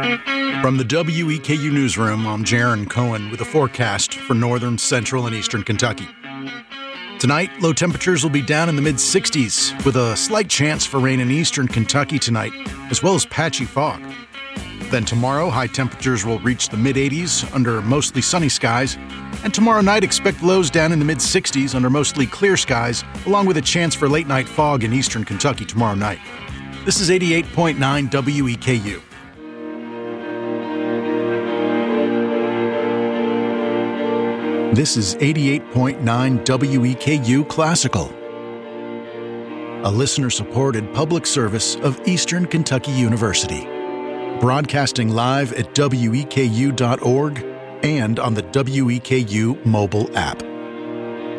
From the WEKU Newsroom, I'm Jaron Cohen with a forecast for northern, central, and eastern Kentucky. Tonight, low temperatures will be down in the mid-60s, with a slight chance for rain in eastern Kentucky tonight, as well as patchy fog. Then tomorrow, high temperatures will reach the mid-80s under mostly sunny skies, and tomorrow night expect lows down in the mid-60s under mostly clear skies, along with a chance for late-night fog in eastern Kentucky tomorrow night. This is 88.9 WEKU. This is 88.9 WEKU Classical, a listener-supported public service of Eastern Kentucky University, broadcasting live at weku.org and on the WEKU mobile app.